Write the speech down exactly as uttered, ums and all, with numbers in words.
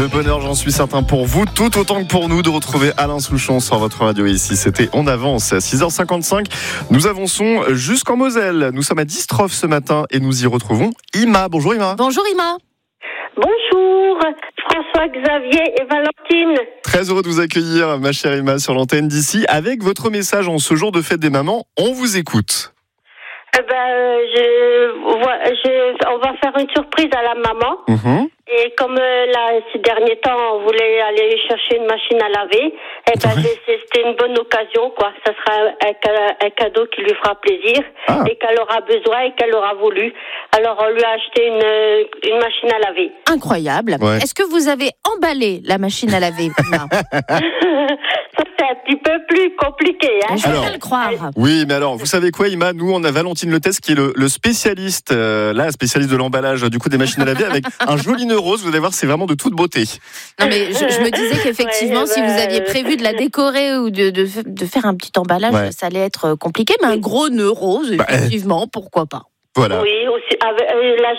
Le bonheur, j'en suis certain pour vous, tout autant que pour nous, de retrouver Alain Souchon sur votre radio ici. C'était On Avance, à six heures cinquante-cinq. Nous avançons jusqu'en Moselle. Nous sommes à Distrophe ce matin et nous y retrouvons Ima. Bonjour Ima. Bonjour Ima. Bonjour, François, Xavier et Valentine. Très heureux de vous accueillir, ma chère Ima, sur l'antenne d'ici. Avec votre message en ce jour de fête des mamans, on vous écoute. Eh ben, je, je, on va faire une surprise à la maman. Mmh. Et comme euh, là, ces derniers temps, on voulait aller chercher une machine à laver, eh ben, oui. C'était une bonne occasion, quoi. Ça sera un, un cadeau qui lui fera plaisir ah. et qu'elle aura besoin et qu'elle aura voulu. Alors, on lui a acheté une, une machine à laver. Incroyable. Ouais. Est-ce que vous avez emballé la machine à laver? Ça, c'est un petit peu plus compliqué. Hein. Je vais le croire. Oui, mais alors, vous savez quoi, Ima? Nous, on a Valentine Letès qui est le, le spécialiste, euh, là, spécialiste de l'emballage du coup des machines à laver avec un joli nœud rose. Vous allez voir, c'est vraiment de toute beauté. Non, mais je, je me disais qu'effectivement, ouais, si bah, vous aviez prévu de la décorer ou de, de, de faire un petit emballage, ouais. ça allait être compliqué. Mais un gros nœud rose, effectivement, bah, pourquoi pas. Voilà. Oui, aussi, avec, euh, là